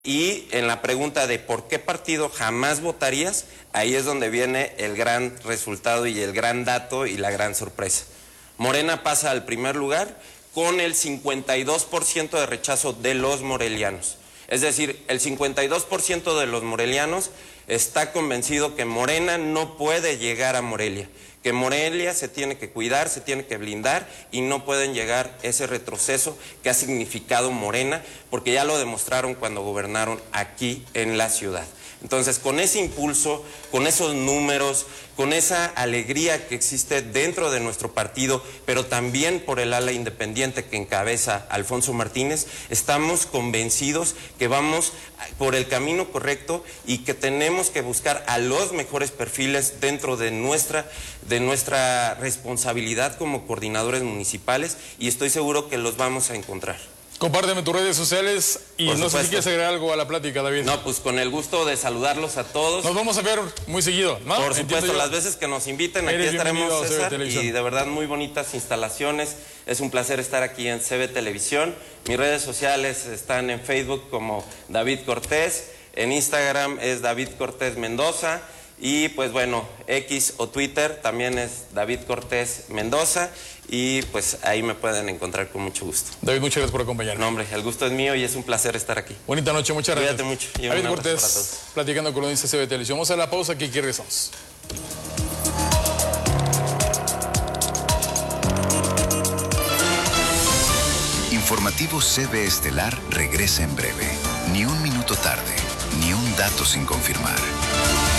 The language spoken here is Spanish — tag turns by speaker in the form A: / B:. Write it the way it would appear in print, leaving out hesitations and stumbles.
A: Y en la pregunta de por qué partido jamás votarías, ahí es donde viene el gran resultado y el gran dato y la gran sorpresa. Morena pasa al primer lugar con el 52% de rechazo de los morelianos. Es decir, el 52% de los morelianos está convencido que Morena no puede llegar a Morelia, que Morelia se tiene que cuidar, se tiene que blindar y no pueden llegar ese retroceso que ha significado Morena, porque ya lo demostraron cuando gobernaron aquí en la ciudad. Entonces, con ese impulso, con esos números, con esa alegría que existe dentro de nuestro partido, pero también por el ala independiente que encabeza Alfonso Martínez, estamos convencidos que vamos por el camino correcto y que tenemos que buscar a los mejores perfiles dentro de nuestra responsabilidad como coordinadores municipales, y estoy seguro que los vamos a encontrar.
B: Compárteme tus redes sociales y no sé si quieres agregar algo a la plática, David.
A: No, pues con el gusto de saludarlos a todos.
B: Nos vamos a ver muy seguido, ¿no?
A: Por supuesto, las veces que nos inviten, aquí estaremos, César, y de verdad muy bonitas instalaciones. Es un placer estar aquí en CB Televisión. Mis redes sociales están en Facebook como David Cortés, en Instagram es David Cortés Mendoza, y pues bueno, X o Twitter también es David Cortés Mendoza, y pues ahí me pueden encontrar con mucho gusto.
B: David, muchas gracias por acompañarnos.
A: No, hombre, el gusto es mío y es un placer estar aquí.
B: Bonita noche, muchas gracias.
A: Cuídate mucho. Y
B: David Cortés, platicando con la audiencia CB Televisión. Vamos a la pausa, aquí regresamos.
C: Informativo CB Estelar regresa en breve. Ni un minuto tarde, ni un dato sin confirmar.